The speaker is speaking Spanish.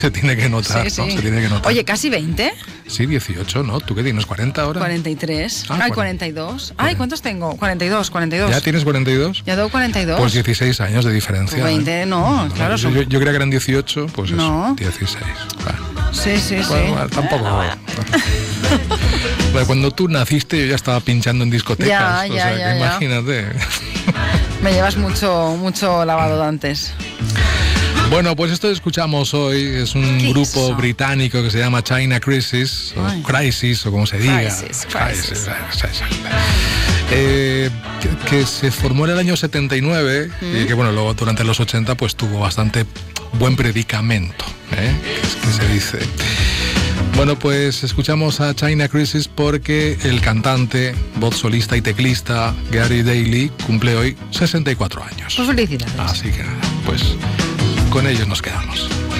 Se tiene que notar, Sí, ¿no? sí. Se tiene que notar. Oye, ¿casi 20? Sí, 18, ¿no? ¿Tú qué tienes? ¿40 ahora? 43. Ah, Ay, 40. 42. Ay, ¿cuántos tengo? 42. ¿Ya tienes 42? Ya tengo 42. Pues 16 años de diferencia. 20, no, claro. Yo creía que eran 18, pues No. eso, 16. Bueno, Sí. bueno, tampoco. Bueno, cuando tú naciste yo ya estaba pinchando en discotecas. Ya. Imagínate. Me llevas mucho lavado de antes. Bueno, pues esto que escuchamos hoy es un ¿Qué grupo es eso? británico que se llama China Crisis, o Ay. Crisis, o como se diga. Crisis. Que se formó en el año 79 y que, bueno, luego durante los 80 pues tuvo bastante buen predicamento, que se dice. Bueno, pues escuchamos a China Crisis porque el cantante, voz solista y teclista Gary Daly cumple hoy 64 años. Pues felicidades. Así que nada, pues con ellos nos quedamos.